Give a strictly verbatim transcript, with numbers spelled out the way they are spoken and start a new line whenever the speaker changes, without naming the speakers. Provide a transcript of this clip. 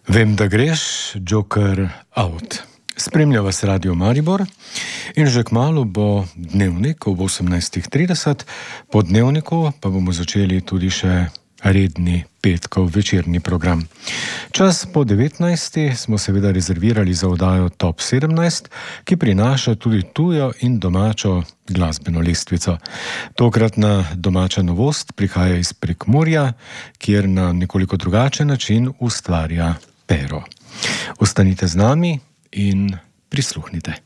Vem, da greš, Joker out. Spremlja vas Radio Maribor in že kmalu bo dnevnik ob osemnajstih trideset, po dnevniku pa bomo začeli tudi še redni petkov večerni program. Čas po devetnajsti smo seveda rezervirali za oddajo Top sedemnajst, ki prinaša tudi tujo in domačo glasbeno lestvico. Tokratna domača novost prihaja iz Prekmurja, kjer na nekoliko drugačen način ustvarja pero. Ostanite z nami in prisluhnite.